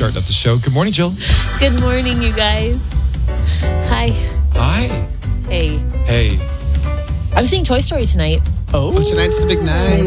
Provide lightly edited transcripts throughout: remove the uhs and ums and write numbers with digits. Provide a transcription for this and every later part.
starting up the show. Good morning, Jill. Good morning, you guys. Hi. Hi. Hey. Hey. I'm seeing Toy Story tonight. Oh, tonight's the big night.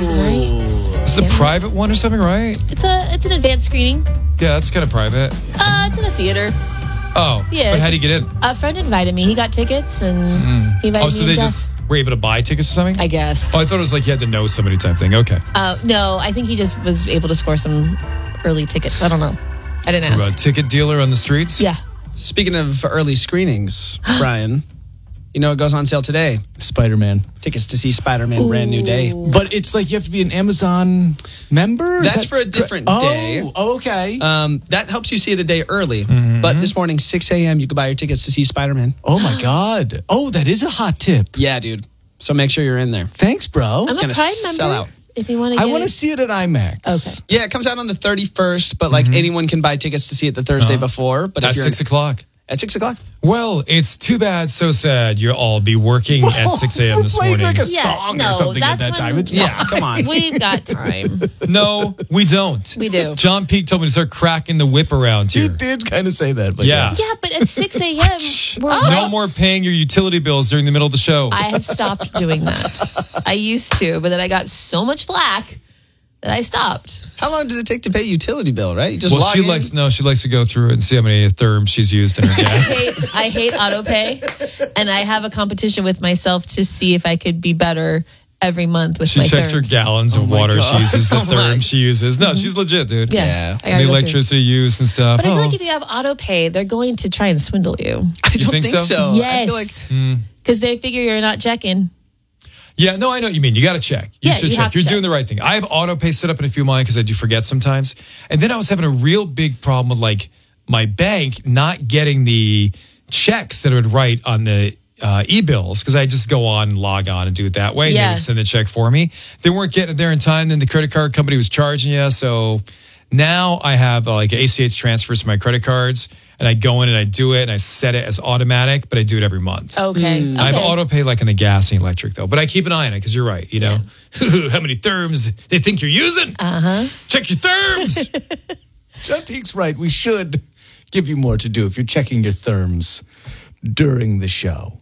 Is it a private one or something, right? It's an advanced screening. Yeah, that's kind of private. It's in a theater. Oh, Yeah. But how do you get in? A friend invited me. He got tickets and he invited me. So and they Jeff. just were able to buy tickets or something? I guess. Oh, I thought it was like you had to know somebody type thing. Okay. No, I think he just was able to score some early tickets. I don't know. I didn't From ask. a ticket dealer on the streets? Yeah. Speaking of early screenings, Brian, you know it goes on sale today. Spider-Man. Tickets to see Spider-Man Brand New Day. But it's like you have to be an Amazon member? That's for a different day. Oh, okay. That helps you see it a day early. But this morning, 6 a.m., you can buy your tickets to see Spider-Man. Oh, my God. Oh, that is a hot tip. Yeah, dude. So make sure you're in there. Thanks, bro. I'm a gonna Prime sell member. out. If you want to I get want to it. see it at IMAX. Okay. Yeah, it comes out on the 31st, but like anyone can buy tickets to see it the Thursday before. But At if you're 6 o'clock. at 6 o'clock. Well, it's too bad, so sad. You'll all be working at 6 a.m. this We're playing morning. like a Yeah, song no, or something at that's that time. when- It's Yeah, come on. We've got time. No, we don't. We do. John Peake told me to start cracking the whip around You here. did kind of say that. But Yeah. Yeah, but at 6 a.m., we're No more paying your utility bills during the middle of the show. I have stopped doing that. I used to, but then I got so much flack that I stopped. How long does it take to pay a utility bill, right? You just Well, log she in? likes to go through it and see how many therms she's used in her gas. I hate auto pay, and I have a competition with myself to see if I could be better every month with She my checks her therms. gallons of water she uses, the therm she uses. No, she's legit, dude. Yeah, Yeah. I gotta The go through. electricity use and stuff. But I feel Oh. like if you have auto pay, they're going to try and swindle you. I You don't think think so? so. I Yes, feel like because they figure you're not checking. Yeah, no, I know what you mean. You got to check. You Yeah, should you check. have to You're check. doing the right thing. I have auto pay set up in a few of mine because I do forget sometimes. And then I was having a real big problem with like my bank not getting the checks that it would write on the e-bills because I just go on and log on and do it that way. And they Yeah. would send the check for me. They weren't getting it there in time. Then the credit card company was charging you. So now I have like ACH transfers to my credit cards. And I go in and I do it and I set it as automatic, but I do it every month. Okay. I have Okay. auto pay like in the gas and electric though, but I keep an eye on it because you're right. You know, how many therms they think you're using? Check your therms. John Peake's right. We should give you more to do if you're checking your therms during the show.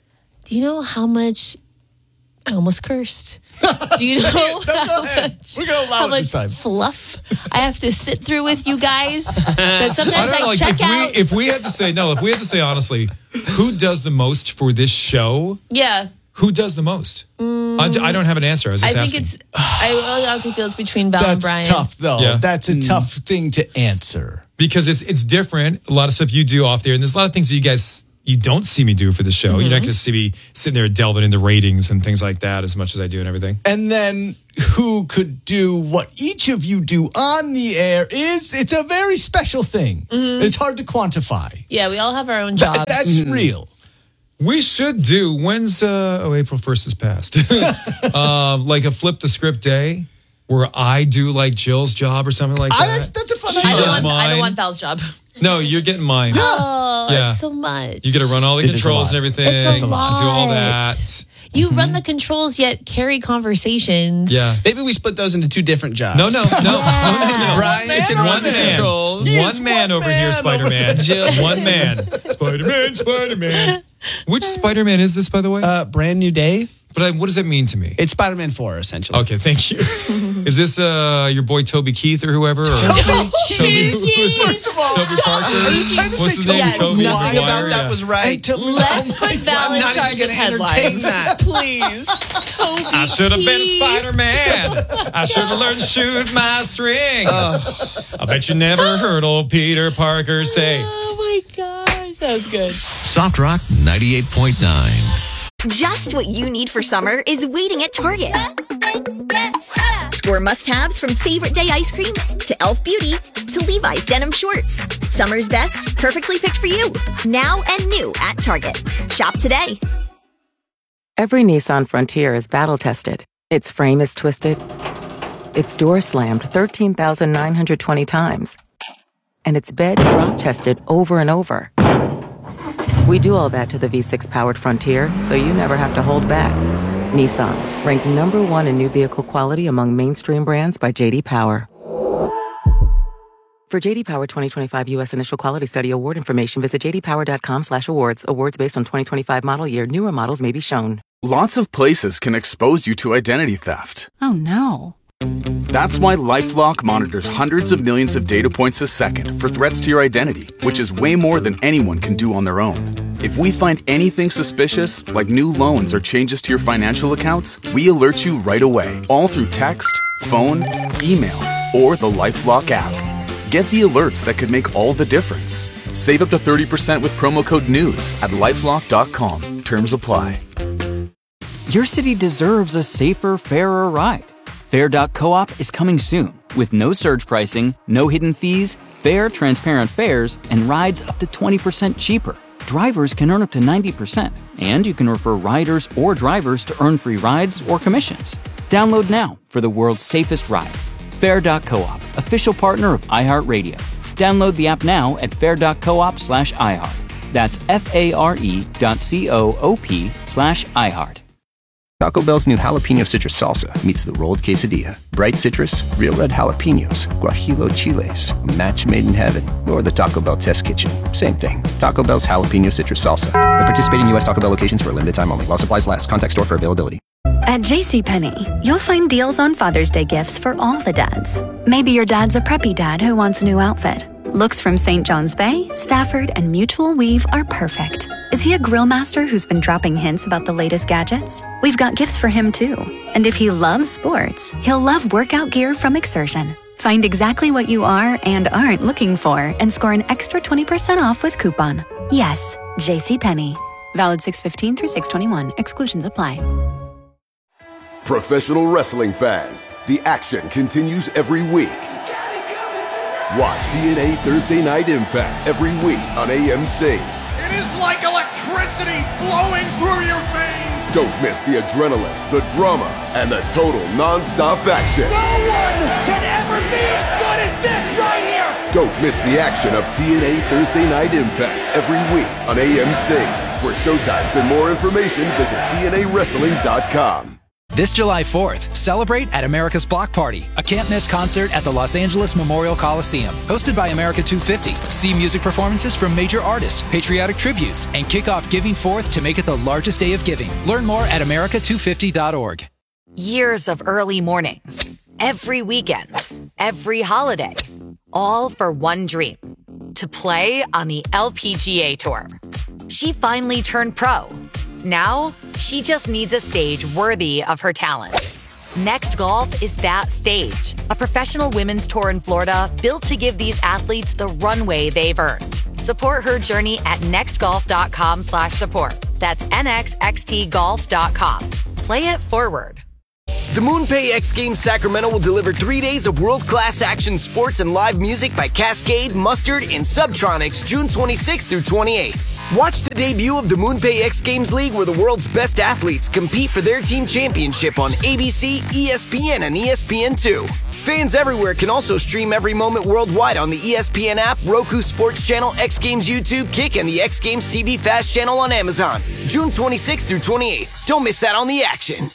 Do you know how much? I almost cursed. Do you know No, go how ahead. much? We're going to How allow it this much time. fluff I have to sit through with you guys? That sometimes I don't know. I Like check out. if we had to say honestly, who does the most for this show? Yeah. Who does the most? I don't have an answer. I was I just think asking. I really honestly feel it's between Val and That's Brian. tough, though. Yeah. That's a tough thing to answer. Because it's different. A lot of stuff you do off there, and there's a lot of things that you don't see me do for the show. You're not going to see me sitting there delving into ratings and things like that as much as I do and everything. And then who could do what each of you do on the air it's a very special thing. It's hard to quantify. Yeah, we all have our own jobs. That's real. We should do when's April 1st is passed. Like a flip the script day where I do like Jill's job or something like that. That's a fun She I idea. does don't mine. want Val's job. No, you're getting mine. Oh, Yeah. that's so much. You got to run all the It is a controls lot. and everything. It's a lot. Do all that. You run the controls yet carry conversations. Yeah. maybe we split those into two different jobs. No. Brian, man it's in over one there. man controls. He is One man one over here, man Spider-Man. over Jill. One man. Spider-Man. Which Spider-Man is this, by the way? Brand New Day. But what does that mean to me? It's Spider-Man 4, essentially. Okay, thank you. Is this your boy Toby Keith or whoever? Or Toby Toby, First of all, Toby Parker? are you trying to What's say his name? Toby Toby Nothing Maguire? about that Yeah. was right. Let's put Val I'm in not even charge of gonna entertain headlines. that. Please. Toby I should have been Keith. Spider-Man. I should have learned to shoot my string. I bet you never heard old Peter Parker say. Oh my gosh, that was good. Soft Rock 98.9. Just what you need for summer is waiting at Target. Score must-haves from favorite day ice cream to Elf Beauty to Levi's denim shorts. Summer's best, perfectly picked for you. Now and new at Target. Shop today. Every Nissan Frontier is battle-tested. Its frame is twisted. Its door slammed 13,920 times. And its bed drop-tested over and over. We do all that to the V6-powered Frontier, so you never have to hold back. Nissan, ranked #1 in new vehicle quality among mainstream brands by J.D. Power. For JD Power 2025 U.S. Initial Quality Study award information, visit jdpower.com/awards. Awards based on 2025 model year. Newer models may be shown. Lots of places can expose you to identity theft. Oh no. That's why LifeLock monitors hundreds of millions of data points a second for threats to your identity, which is way more than anyone can do on their own. If we find anything suspicious, like new loans or changes to your financial accounts, we alert you right away, all through text, phone, email, or the LifeLock app. Get the alerts that could make all the difference. Save up to 30% with promo code NEWS at LifeLock.com. Terms apply. Your city deserves a safer, fairer ride. Fair.coop is coming soon with no surge pricing, no hidden fees, fair, transparent fares, and rides up to 20% cheaper. Drivers can earn up to 90%, and you can refer riders or drivers to earn free rides or commissions. Download now for the world's safest ride. Fair.coop, official partner of iHeartRadio. Download the app now at fair.coop/iHeart. That's FARE.coop/iHeart. Taco Bell's new jalapeno citrus salsa meets the rolled quesadilla. Bright citrus, real red jalapenos, guajillo chiles, a match made in heaven, or the Taco Bell test kitchen. Same thing. Taco Bell's jalapeno citrus salsa. At participating U.S. Taco Bell locations for a limited time only. While supplies last. Contact store for availability. At JCPenney, you'll find deals on Father's Day gifts for all the dads. Maybe your dad's a preppy dad who wants a new outfit. Looks from St. John's Bay, Stafford, and Mutual Weave are perfect. Is he a grill master who's been dropping hints about the latest gadgets? We've got gifts for him too. And if he loves sports, he'll love workout gear from Exertion. Find exactly what you are and aren't looking for and score an extra 20% off with coupon. Yes, JCPenney. Valid 6/15 through 6/21. Exclusions apply. Professional wrestling fans, the action continues every week. Watch TNA Thursday Night Impact every week on AMC. It is like electricity flowing through your veins. Don't miss the adrenaline, the drama, and the total non-stop action. No one can ever be as good as this right here. Don't miss the action of TNA Thursday Night Impact every week on AMC. For showtimes and more information, visit TNAWrestling.com. This July 4th, celebrate at America's Block Party, a can't-miss concert at the Los Angeles Memorial Coliseum. Hosted by America 250. See music performances from major artists, patriotic tributes, and kick off Giving Forth to make it the largest day of giving. Learn more at America250.org. Years of early mornings, every weekend, every holiday, all for one dream, to play on the LPGA Tour. She finally turned pro. Now, she just needs a stage worthy of her talent. Next Golf is that stage. A professional women's tour in Florida built to give these athletes the runway they've earned. Support her journey at nextgolf.com/support. That's nxxtgolf.com. Play it forward. The MoonPay X Games Sacramento will deliver 3 days of world-class action sports and live music by Cascade, Mustard, and Subtronics June 26th through 28th. Watch the debut of the MoonPay X Games League where the world's best athletes compete for their team championship on ABC, ESPN, and ESPN2. Fans everywhere can also stream every moment worldwide on the ESPN app, Roku Sports Channel, X Games YouTube, Kick, and the X Games TV Fast Channel on Amazon. June 26th through 28th. Don't miss out on the action.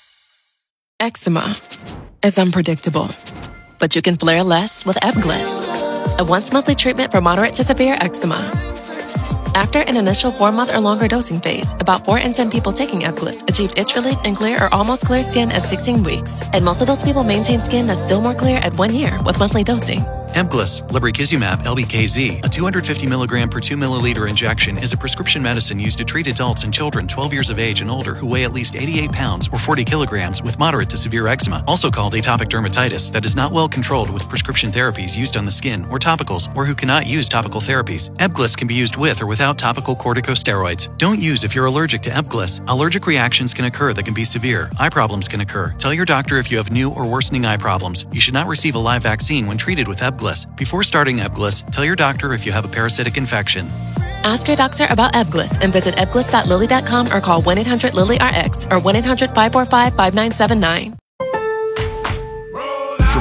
Eczema is unpredictable, but you can flare less with Ebglyss, a once-monthly treatment for moderate to severe eczema. After an initial 4-month or longer dosing phase, about 4 in 10 people taking Ebglyss achieved itch relief and clear or almost clear skin at 16 weeks. And most of those people maintain skin that's still more clear at 1 year with monthly dosing. Ebglyss, lebrikizumab LBKZ, a 250 milligram per 2 milliliter injection, is a prescription medicine used to treat adults and children 12 years of age and older who weigh at least 88 pounds or 40 kilograms with moderate to severe eczema, also called atopic dermatitis, that is not well controlled with prescription therapies used on the skin or topicals, or who cannot use topical therapies. Ebglyss can be used with or without topical corticosteroids. Don't use if you're allergic to Ebglyss. Allergic reactions can occur that can be severe. Eye problems can occur. Tell your doctor if you have new or worsening eye problems. You should not receive a live vaccine when treated with Ebglyss. Before starting Ebglyss, tell your doctor if you have a parasitic infection. Ask your doctor about Ebglyss and visit ebglyss.lilly.com or call 1-800-LILY-RX or 1-800-545-5979. From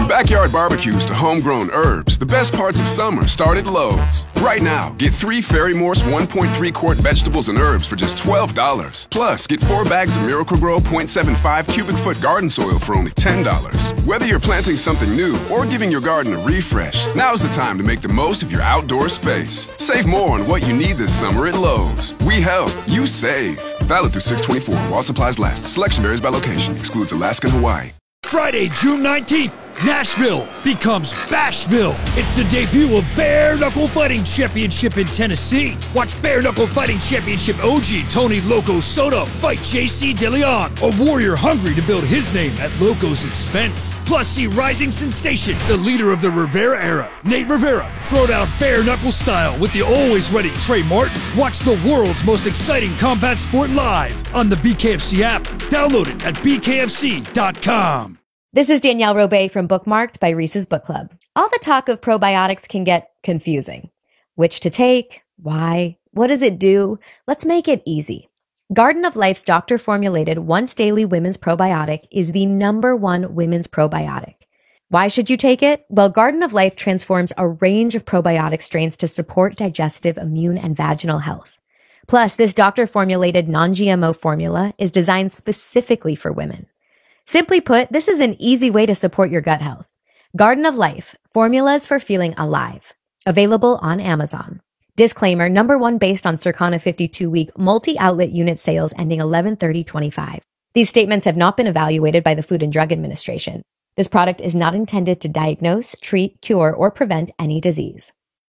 From backyard barbecues to homegrown herbs, the best parts of summer start at Lowe's. Right now, get 3 Fairy Morse 1.3 quart vegetables and herbs for just $12. Plus, get 4 bags of Miracle-Gro 0.75 cubic foot garden soil for only $10. Whether you're planting something new or giving your garden a refresh, now's the time to make the most of your outdoor space. Save more on what you need this summer at Lowe's. We help, you save. Valid through 6/24 while supplies last. Selection varies by location. Excludes Alaska and Hawaii. Friday, June 19th, Nashville becomes Bashville. It's the debut of Bare Knuckle Fighting Championship in Tennessee. Watch Bare Knuckle Fighting Championship OG Tony Loco Soto fight JC DeLeon, a warrior hungry to build his name at Loco's expense. Plus, see rising sensation, the leader of the Rivera era, Nate Rivera, throw down bare knuckle style with the always ready Trey Martin. Watch the world's most exciting combat sport live on the BKFC app. Download it at bkfc.com. This is Danielle Robay from Bookmarked by Reese's Book Club. All the talk of probiotics can get confusing. Which to take? Why? What does it do? Let's make it easy. Garden of Life's doctor-formulated once-daily women's probiotic is the #1 women's probiotic. Why should you take it? Well, Garden of Life transforms a range of probiotic strains to support digestive, immune, and vaginal health. Plus, this doctor-formulated non-GMO formula is designed specifically for women. Simply put, this is an easy way to support your gut health. Garden of Life, formulas for feeling alive. Available on Amazon. Disclaimer, #1 based on Circana 52-week multi-outlet unit sales ending 11/30/25. These statements have not been evaluated by the Food and Drug Administration. This product is not intended to diagnose, treat, cure, or prevent any disease.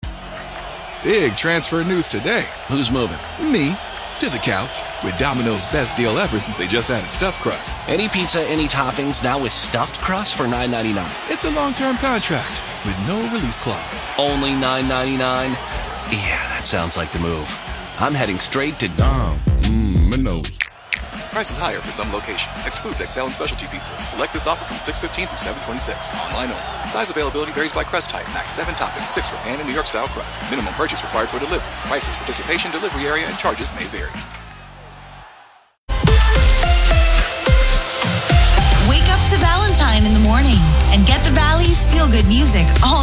Big transfer news today. Who's moving? Me. To the couch with Domino's best deal ever since they just added stuffed crust. Any pizza, any toppings, now with stuffed crust for $9.99. It's a long-term contract with no release clause. Only $9.99? Yeah, that sounds like the move. I'm heading straight to Domino's. Prices higher for some locations. Excludes XL and specialty pizzas. Select this offer from 6/15 through 7/26. Online only. Size availability varies by crust type. Max 7 toppings, 6 for pan and New York style crust. Minimum purchase required for delivery. Prices, participation, delivery area, and charges may vary. Wake up to Valentine in the morning and get the Valley's feel-good music all